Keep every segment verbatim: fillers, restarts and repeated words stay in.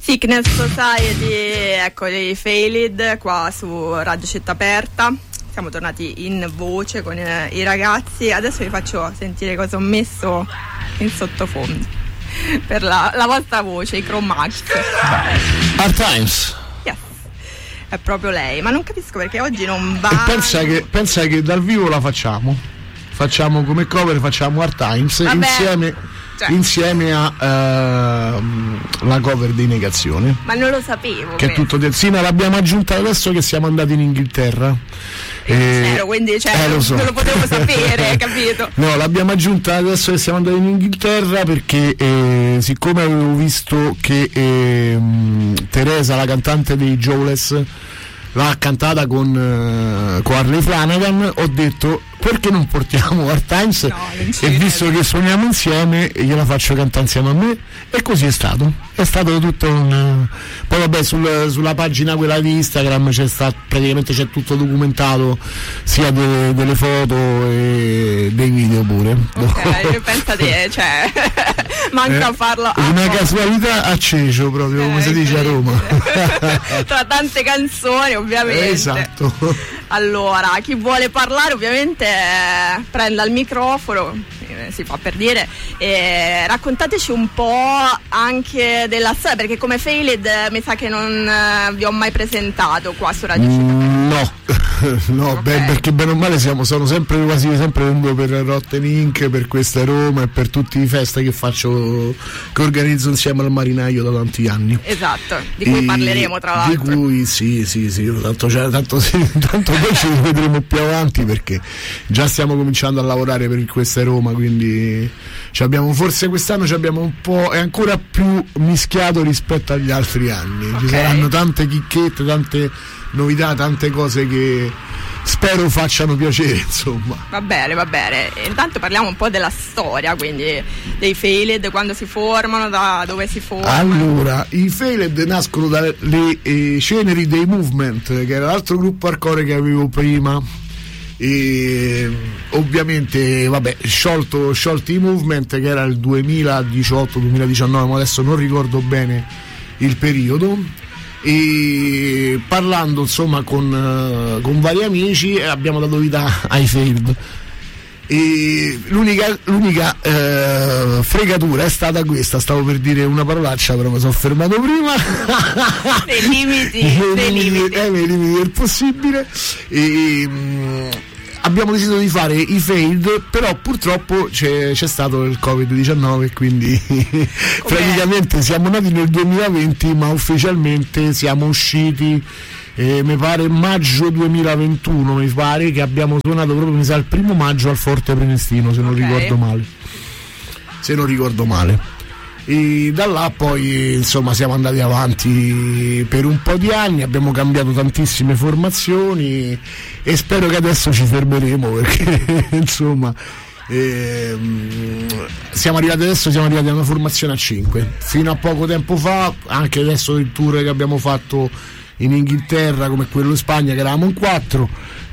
Sickness Society, ecco, i Failed qua su Radio Città Aperta. Siamo tornati in voce con eh, i ragazzi. Adesso vi faccio sentire cosa ho messo in sottofondo per la, la vostra voce, i Chrome Max. Hard Times. Yes, è proprio lei, ma non capisco perché oggi non va. E pensa che, pensa che dal vivo la facciamo. Facciamo come cover, facciamo Hard Times. Vabbè. insieme Cioè. insieme a uh, la cover di Negazione. Ma non lo sapevo. Che è tutto del sì, ma l'abbiamo aggiunta adesso che siamo andati in Inghilterra. E... quindi cioè, eh, lo so. Non lo potevo sapere, capito? No, l'abbiamo aggiunta adesso che siamo andati in Inghilterra perché eh, siccome avevo visto che eh, Teresa, la cantante dei Jawless, l'ha cantata con, uh, con Harley Flanagan, ho detto perché non portiamo Hard Times, no, e visto che suoniamo insieme gliela faccio cantare insieme a me, e così è stato è stato tutto un poi vabbè sul, sulla pagina quella di Instagram c'è stato, praticamente c'è tutto documentato, sia de, delle foto e dei video pure. Ok, pensate, cioè manca eh, a farlo a una po'. Casualità a cecio proprio, eh, come si dice a Roma. Tra tante canzoni ovviamente. Esatto. Allora, chi vuole parlare ovviamente eh, prenda il microfono, eh, si fa per dire, e raccontateci un po' anche della storia, perché come Failed eh, mi sa che non eh, vi ho mai presentato qua su Radio Città. Mm, no, no, okay. Beh, perché bene o male siamo, sono sempre quasi sempre venuto per Rotten Inc, per questa Roma e per tutte le feste che faccio, che organizzo insieme al Marinaio da tanti anni. Esatto, di cui e parleremo tra l'altro. Di cui sì, sì, sì, tanto, cioè, tanto, sì, tanto poi ci vedremo più avanti perché già stiamo cominciando a lavorare per questa Roma, quindi ci abbiamo, forse quest'anno ci abbiamo un po', è ancora più mischiato rispetto agli altri anni. Okay. Ci saranno tante chicchette, tante novità, tante cose che spero facciano piacere, insomma. Va bene, va bene. Intanto parliamo un po' della storia, quindi dei Failed, quando si formano, da dove si formano. Allora, i Failed nascono dalle eh, ceneri dei Movement, che era l'altro gruppo hardcore che avevo prima. E ovviamente vabbè sciolto, sciolti i Movement, che era il duemiladiciotto duemiladiciannove, ma adesso non ricordo bene il periodo, e parlando insomma con, con vari amici abbiamo dato vita ai Failed. E l'unica, l'unica eh, fregatura è stata questa, stavo per dire una parolaccia però mi sono fermato prima. Nei limiti, nei limiti, eh, nei limiti del possibile. E, mh, abbiamo deciso di fare i Failed, però purtroppo c'è, c'è stato il covid diciannove, quindi praticamente siamo nati nel duemilaventi, ma ufficialmente siamo usciti Eh, mi pare maggio duemilaventuno, mi pare che abbiamo suonato proprio, mi sa, il primo maggio al Forte Prenestino, se non okay. ricordo male se non ricordo male e da là poi insomma siamo andati avanti per un po' di anni, abbiamo cambiato tantissime formazioni e spero che adesso ci fermeremo perché insomma ehm, siamo arrivati adesso siamo arrivati a una formazione a cinque. Fino a poco tempo fa, anche adesso il tour che abbiamo fatto in Inghilterra come quello in Spagna, che eravamo in quattro,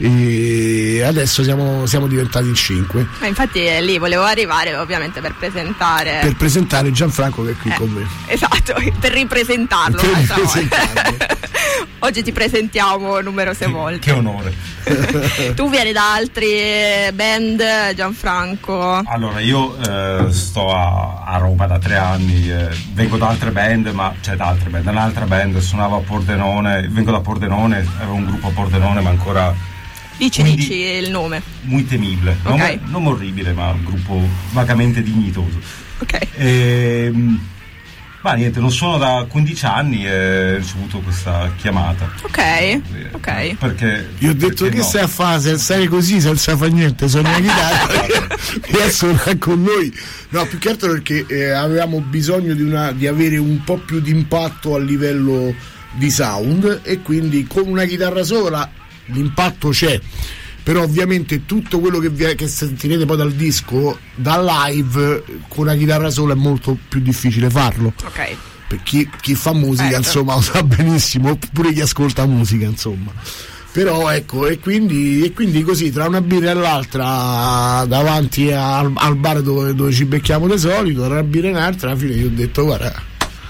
e adesso siamo, siamo diventati in cinque. Ma infatti eh, lì volevo arrivare ovviamente per presentare per presentare Gianfranco che è qui eh, con me. Esatto, per ripresentarlo, per ripresentarlo. Oggi ti presentiamo numerose volte. Che onore. Tu vieni da altri band, Gianfranco? Allora io eh, sto a, a Roma da tre anni, eh, vengo da altre band, ma c'è cioè da altre band, da un'altra band, suonavo a Pordenone, vengo da Pordenone, avevo un gruppo a Pordenone ma ancora dici quindi, dici il nome muy temibile, okay. non, non orribile ma un gruppo vagamente dignitoso. Ok. E, ma niente, non suono da quindici anni e ho ricevuto questa chiamata. Ok, ok. Perché io ho detto che no. Sei a fase, sei così senza fare niente, sono una chitarra e suonare con noi. No, più che altro perché eh, avevamo bisogno di, una, di avere un po' più di impatto a livello di sound, e quindi con una chitarra sola l'impatto c'è, però ovviamente tutto quello che, vi, che sentirete poi dal disco, dal live, con una chitarra sola è molto più difficile farlo. Ok. Per chi, chi fa musica, ecco. Insomma, lo sa benissimo, pure chi ascolta musica, insomma. Però ecco, e quindi, e quindi così tra una birra e l'altra, davanti al, al bar dove, dove ci becchiamo di solito, tra una birra e un'altra, alla fine io ho detto guarda,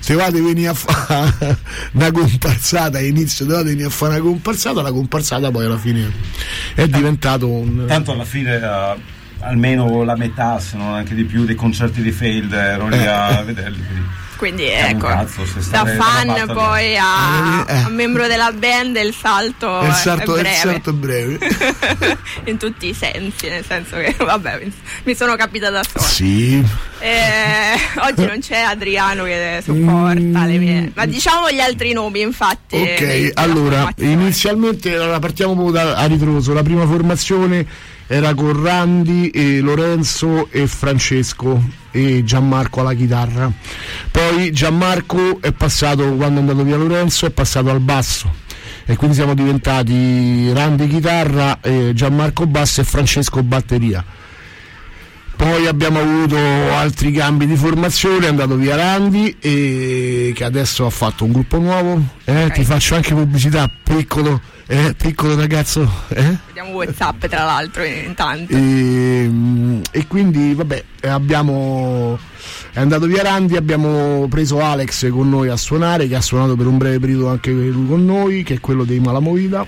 te vate venire a fare una comparsata, inizio te vate venire a fare una comparsata, la comparsata poi alla fine è diventato un... Tanto alla fine uh, almeno la metà, se non anche di più, dei concerti di Failed ero lì a vederli, quindi... Quindi ecco, cazzo, da fan poi a, eh. a membro della band il salto, il salto è breve, il salto è breve. in tutti i sensi, nel senso che vabbè, mi sono capita da sola. Sì. Eh, oggi non c'è Adriano che supporta mm. le mie, ma diciamo gli altri nomi, infatti. Ok, allora inizialmente allora, partiamo proprio da a ritroso. La prima formazione era con Randy, e Lorenzo e Francesco e Gianmarco alla chitarra. Poi Gianmarco è passato, quando è andato via Lorenzo, è passato al basso e quindi siamo diventati Randy chitarra, e Gianmarco basso e Francesco batteria. Poi abbiamo avuto altri cambi di formazione, è andato via Randy, e che adesso ha fatto un gruppo nuovo, eh? Okay. Ti faccio anche pubblicità, piccolo, eh? piccolo ragazzo, eh? Vediamo WhatsApp tra l'altro intanto. E, e quindi vabbè, abbiamo è andato via Randy, abbiamo preso Alex con noi a suonare, che ha suonato per un breve periodo anche lui con noi, che è quello dei Malamovida.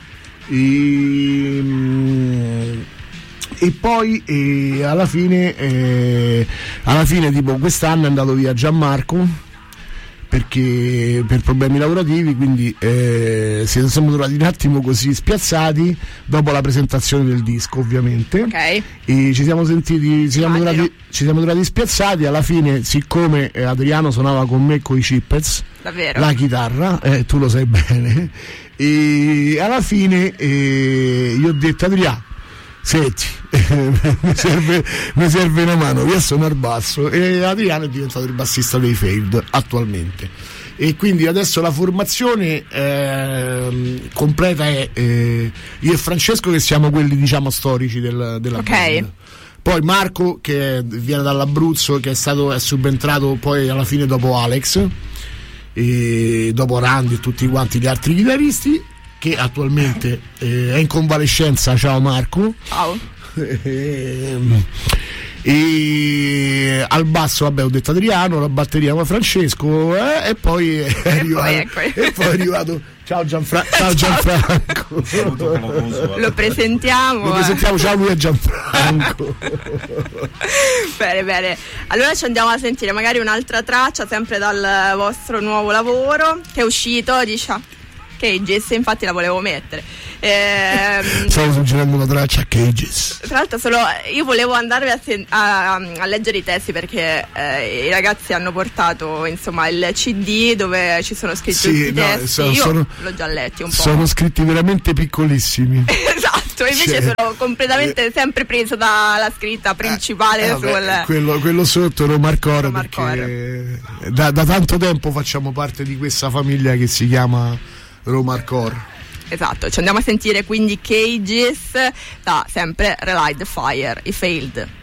E E poi eh, alla fine eh, alla fine tipo quest'anno è andato via Gianmarco perché per problemi lavorativi, quindi eh, siamo trovati un attimo così spiazzati dopo la presentazione del disco, ovviamente. Okay. E ci siamo sentiti ci siamo, trovati, ci siamo trovati spiazzati. Alla fine, siccome eh, Adriano suonava con me coi Chippets, davvero? La chitarra, eh, tu lo sai bene, e alla fine eh, io ho detto: Adriano, senti, mi, serve, mi serve una mano, io sono al basso, e Adriano è diventato il bassista dei Failed attualmente, e quindi adesso la formazione eh, completa è eh, io e Francesco, che siamo quelli diciamo storici del, della okay. band. Poi Marco, che viene dall'Abruzzo, che è stato è subentrato poi alla fine dopo Alex e dopo Randy e tutti quanti gli altri chitarristi, che attualmente eh, è in convalescenza. Ciao Marco. Ciao. E, e al basso vabbè ho detto Adriano, la batteria ma Francesco, eh, e poi è e arrivato poi, ecco. e poi è arrivato ciao, Gianfra- ciao Gianfranco. Lo presentiamo. Lo presentiamo, ciao, lui è Gianfranco. Bene, bene. Allora ci andiamo a sentire magari un'altra traccia sempre dal vostro nuovo lavoro che è uscito, diciamo. Cages, infatti la volevo mettere. Ehm, Stavo suggerendo una traccia Cages. Tra l'altro solo io volevo andare a, sen- a, a leggere i testi, perché eh, i ragazzi hanno portato insomma il C D dove ci sono scritti sì, tutti i no, testi. sono, io sono, l'ho già letti un po'. Sono scritti veramente piccolissimi. Esatto, invece cioè, sono completamente eh, sempre preso dalla scritta principale. Eh, vabbè, sul quello, quello sotto Romarcore, perché da, da tanto tempo facciamo parte di questa famiglia che si chiama Romarcore. Esatto, ci andiamo a sentire quindi Cages da sempre Relight the Fire, i Failed.